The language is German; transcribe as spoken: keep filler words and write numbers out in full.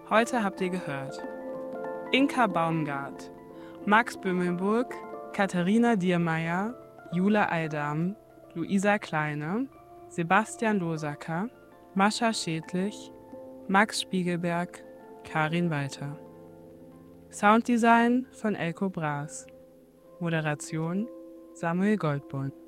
Heute habt ihr gehört Inka Baumgart, Max Bömelburg, Katharina Diermeier, Jule Eidam, Luisa Kleine, Sebastian Losacker, Mascha Schädlich, Max Spiegelberg, Karin Walter. Sounddesign von Elko Braas. Moderation Samuel Goldborn.